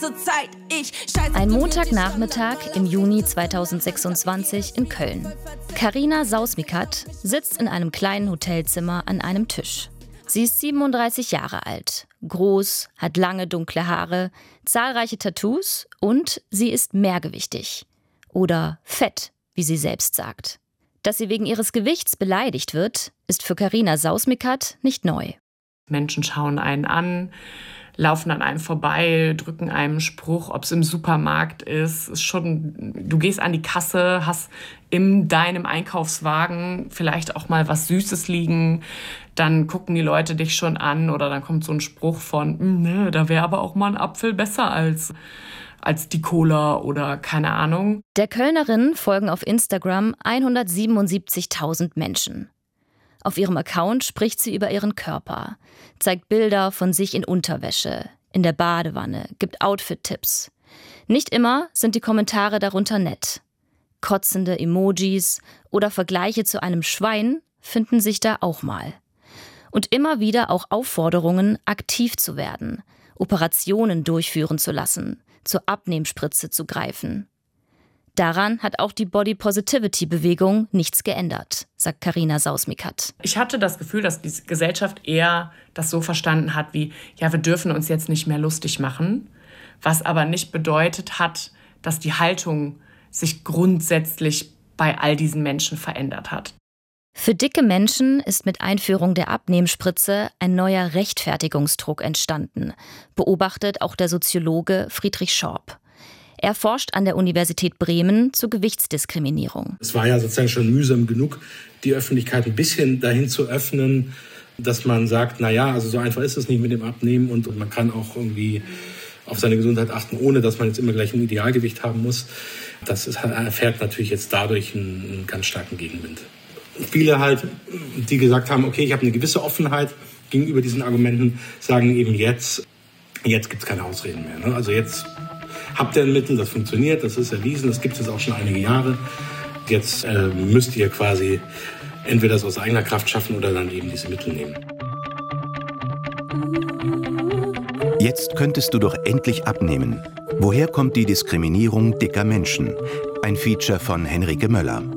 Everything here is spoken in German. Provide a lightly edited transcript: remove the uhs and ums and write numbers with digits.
zur Zeit. Ein Montagnachmittag im Juni 2026 in Köln. Carina Sausmikat sitzt in einem kleinen Hotelzimmer an einem Tisch. Sie ist 37 Jahre alt, groß, hat lange dunkle Haare, zahlreiche Tattoos und sie ist mehrgewichtig. Oder fett, wie sie selbst sagt. Dass sie wegen ihres Gewichts beleidigt wird, ist für Carina Sausmikat nicht neu. Menschen schauen einen an, laufen an einem vorbei, drücken einem einen Spruch, ob es im Supermarkt ist schon, du gehst an die Kasse, hast in deinem Einkaufswagen vielleicht auch mal was Süßes liegen, dann gucken die Leute dich schon an oder dann kommt so ein Spruch von, ne, da wäre aber auch mal ein Apfel besser als die Cola oder keine Ahnung. Der Kölnerin folgen auf Instagram 177.000 Menschen. Auf ihrem Account spricht sie über ihren Körper, zeigt Bilder von sich in Unterwäsche, in der Badewanne, gibt Outfit-Tipps. Nicht immer sind die Kommentare darunter nett. Kotzende Emojis oder Vergleiche zu einem Schwein finden sich da auch mal. Und immer wieder auch Aufforderungen, aktiv zu werden, Operationen durchführen zu lassen, zur Abnehmspritze zu greifen. Daran hat auch die Body-Positivity-Bewegung nichts geändert, sagt Carina Sausmikat. Ich hatte das Gefühl, dass die Gesellschaft eher das so verstanden hat wie, ja, wir dürfen uns jetzt nicht mehr lustig machen, was aber nicht bedeutet hat, dass die Haltung sich grundsätzlich bei all diesen Menschen verändert hat. Für dicke Menschen ist mit Einführung der Abnehmspritze ein neuer Rechtfertigungsdruck entstanden, beobachtet auch der Soziologe Friedrich Schorb. Er forscht an der Universität Bremen zu Gewichtsdiskriminierung. Es war ja sozusagen schon mühsam genug, die Öffentlichkeit ein bisschen dahin zu öffnen, dass man sagt, naja, also so einfach ist es nicht mit dem Abnehmen und man kann auch irgendwie auf seine Gesundheit achten, ohne dass man jetzt immer gleich ein Idealgewicht haben muss. Das erfährt natürlich jetzt dadurch einen ganz starken Gegenwind. Viele halt, die gesagt haben, okay, ich habe eine gewisse Offenheit gegenüber diesen Argumenten, sagen eben jetzt gibt es keine Ausreden mehr. Ne? Also jetzt habt ihr ein Mittel, das funktioniert, das ist erwiesen, das gibt es jetzt auch schon einige Jahre. Jetzt müsst ihr quasi entweder das aus eigener Kraft schaffen oder dann eben diese Mittel nehmen. Jetzt könntest du doch endlich abnehmen. Woher kommt die Diskriminierung dicker Menschen? Ein Feature von Henrike Möller.